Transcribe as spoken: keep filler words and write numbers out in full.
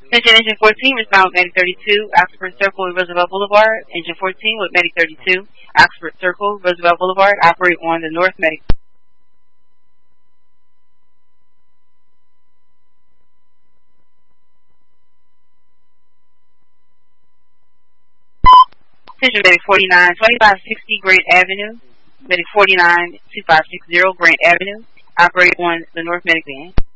Attention Engine fourteen, respond with Medic thirty-two, Oxford Circle and Roosevelt Boulevard. Engine fourteen with Medic thirty-two, Oxford Circle, Roosevelt Boulevard, operate on the North Medic. Attention Medic forty-nine, twenty-five sixty Grant Avenue, Medic forty-nine, twenty-five sixty Grant Avenue, operate on the North Medic van.